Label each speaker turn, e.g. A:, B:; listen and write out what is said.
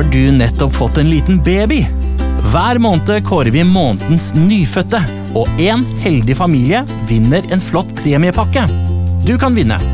A: Har du nettopp fått en liten baby? Hver måned kårer vi månedens nyfødte, og en heldig familie vinner en flott premiepakke. Du kan vinne